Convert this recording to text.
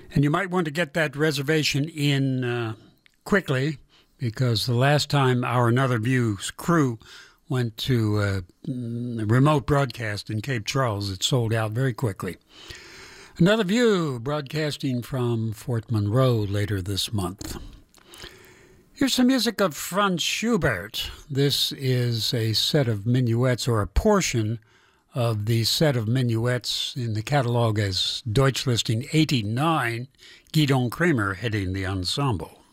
And you might want to get that reservation in quickly, because the last time our Another View's crew went to a remote broadcast in Cape Charles, it sold out very quickly. Another View broadcasting from Fort Monroe later this month. Here's some music of Franz Schubert. This is a set of minuets, or a portion of the set of minuets in the catalog as Deutschlisting 89, Gidon Kremer heading the ensemble.